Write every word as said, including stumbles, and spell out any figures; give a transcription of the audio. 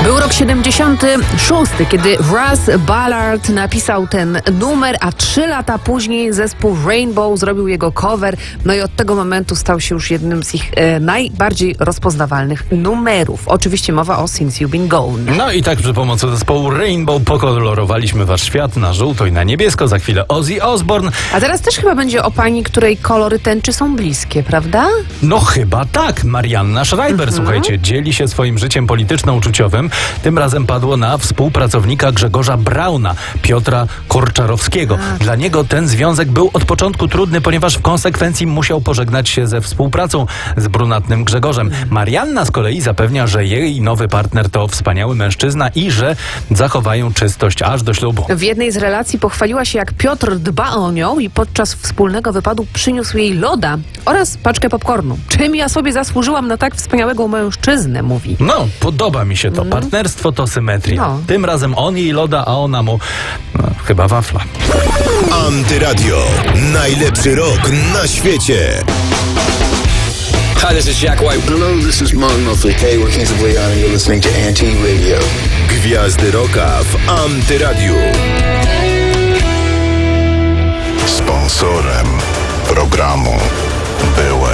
Był rok siedemdziesiąty szósty, kiedy Russ Ballard napisał ten numer, a trzy lata później zespół Rainbow zrobił jego cover. No i od tego momentu stał się już jednym z ich e, najbardziej rozpoznawalnych numerów. Oczywiście mowa o Since You've Been Gone. No i tak przy pomocy zespołu Rainbow pokolorowaliśmy wasz świat na żółto i na niebiesko. Za chwilę Ozzy Osbourne. A teraz też chyba będzie o pani, której kolory tęczy są bliskie, prawda? No chyba tak. Marianna Schreiber, Mhm. słuchajcie, dzieli się swoim życiem polityczno-uczuciowym. Tym razem padło na współpracownika Grzegorza Brauna, Piotra Korczarowskiego. A. Dla niego ten związek był od początku trudny, ponieważ w konsekwencji musiał pożegnać się ze współpracą z brunatnym Grzegorzem. Marianna z kolei zapewnia, że jej nowy partner to wspaniały mężczyzna i że zachowają czystość aż do ślubu. W jednej z relacji pochwaliła się, jak Piotr dba o nią i podczas wspólnego wypadu przyniósł jej loda oraz paczkę popcornu. Czym ja sobie zasłużyłam na tak wspaniałego mężczyznę, mówi. No, podoba mi się to. Partnerstwo to symetria. No. Tym razem on jej loda, a ona mu no, chyba wafla. Antyradio. Najlepszy rok na świecie. Hi, this is Jack White. Hello, this is Mark Knopfler. Hey, we're Kings of Leon and you're listening to Anti Radio. Gwiazdy roka w Antyradiu. Sponsorem programu była